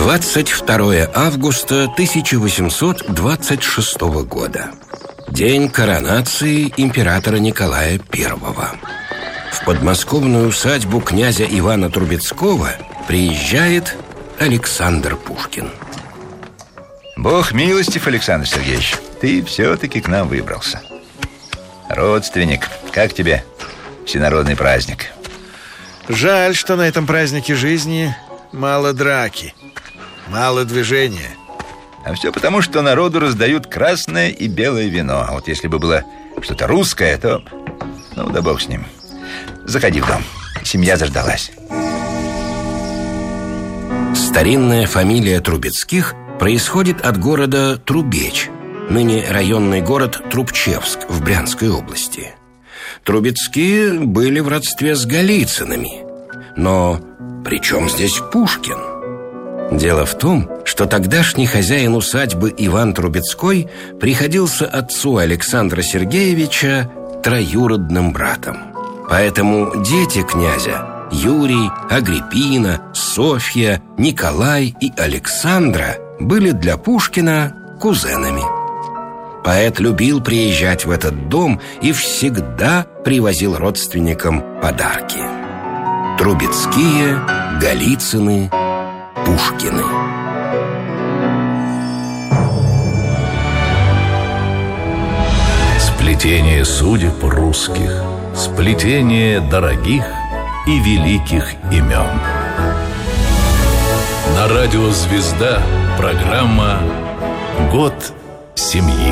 22 августа 1826 года. День коронации императора Николая I. В подмосковную усадьбу князя Ивана Трубецкого приезжает Александр Пушкин. Бог милостив, Александр Сергеевич. Ты все-таки к нам выбрался. Родственник, как тебе всенародный праздник? Жаль, что на этом празднике жизни мало драки, мало движения. А все потому, что народу раздают красное и белое вино. А вот если бы было что-то русское, то... Ну, да бог с ним. Заходи в дом. Семья заждалась. Старинная фамилия Трубецких происходит от города Трубеч, ныне районный город Трубчевск в Брянской области. Трубецкие были в родстве с Голицынами. Но при чем здесь Пушкин? Дело в том, что тогдашний хозяин усадьбы Иван Трубецкой приходился отцу Александра Сергеевича троюродным братом. Поэтому дети князя Юрий, Агриппина, Софья, Николай и Александра были для Пушкина кузенами. Поэт любил приезжать в этот дом и всегда привозил родственникам подарки. Трубецкие, Голицыны, Пушкины. Сплетение судеб русских, сплетение дорогих и великих имен. На радио «Звезда» программа «Год семьи».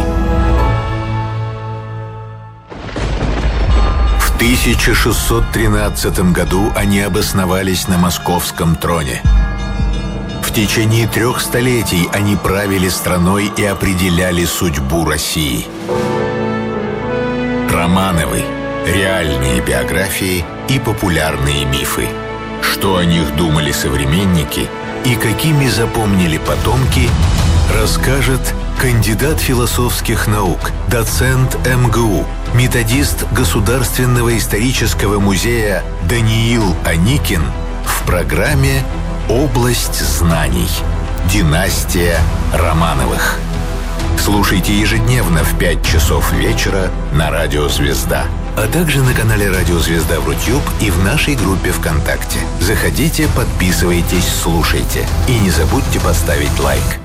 В 1613 году они обосновались на московском троне. В течение 3 столетий они правили страной и определяли судьбу России. Романовы. Реальные биографии и популярные мифы. Что о них думали современники и какими запомнили потомки, расскажет кандидат философских наук, доцент МГУ, методист Государственного исторического музея Даниил Аникин в программе «Область знаний. Династия Романовых». Слушайте ежедневно в 5 часов вечера на радио «Звезда», а также на канале «Радио Звезда» в Рутюб и в нашей группе ВКонтакте. Заходите, подписывайтесь, слушайте. И не забудьте поставить лайк.